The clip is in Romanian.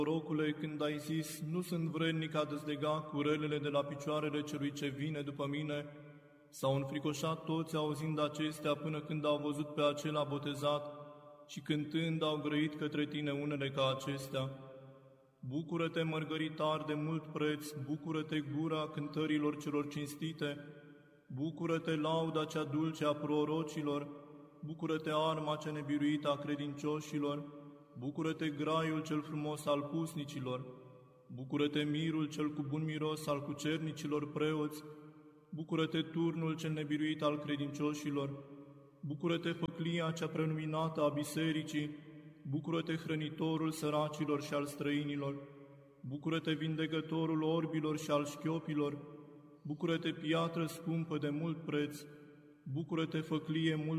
Prorocule, când ai zis, nu sunt vrednic a dezlega curelele de la picioarele celui ce vine după mine, s-au înfricoșat toți auzind acestea până când au văzut pe acela botezat și cântând au grăit către tine unele ca acestea. Bucură-te, mărgăritar de mult preț, bucură-te, gura cântărilor celor cinstite, bucură-te, lauda cea dulce a prorocilor, bucură-te, arma cea nebiruită a credincioșilor, bucură-te, graiul cel frumos al pusnicilor, bucură-te, mirul cel cu bun miros al cucernicilor preoți, bucură-te, turnul cel nebiruit al credincioșilor, bucură-te, făclia cea preluminată a bisericii, bucură-te, hrănitorul săracilor și al străinilor, bucură-te, vindecătorul orbilor și al șchiopilor, bucură-te, piatră scumpă de mult preț, bucură-te, făclie mult